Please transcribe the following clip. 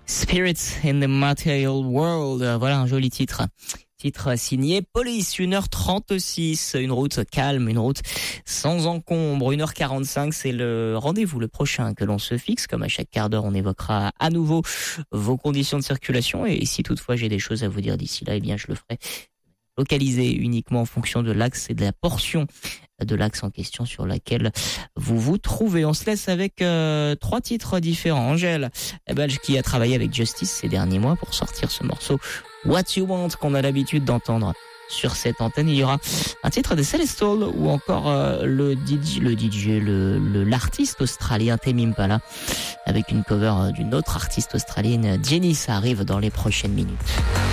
Spirits in the Material World. Voilà un joli titre. Titre signé Police, 1h36, une route calme, une route sans encombre, 1h45, c'est le rendez-vous, le prochain que l'on se fixe. Comme à chaque quart d'heure, on évoquera à nouveau vos conditions de circulation et si toutefois j'ai des choses à vous dire d'ici là, eh bien je le ferai localisé uniquement en fonction de l'axe et de la portion de l'axe en question sur laquelle vous vous trouvez. On se laisse avec 3 titres différents. Angèle, la Belge qui a travaillé avec Justice ces derniers mois pour sortir ce morceau What You Want qu'on a l'habitude d'entendre sur cette antenne. Il y aura un titre de Celestial ou encore l'artiste australien Tame Impala avec une cover d'une autre artiste australienne, Jenny. Ça arrive dans les prochaines minutes.